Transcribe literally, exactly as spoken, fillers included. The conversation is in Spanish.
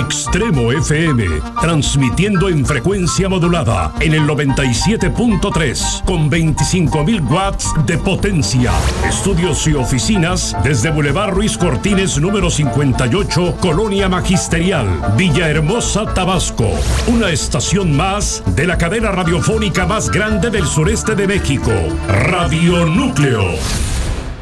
Extremo F M, transmitiendo en frecuencia modulada en el noventa y siete punto tres con veinticinco mil watts de potencia. Estudios y oficinas desde Boulevard Ruiz Cortines número cincuenta y ocho, Colonia Magisterial, Villahermosa, Tabasco. Una estación más de la cadena radiofónica más grande del sureste de México, Radio Núcleo.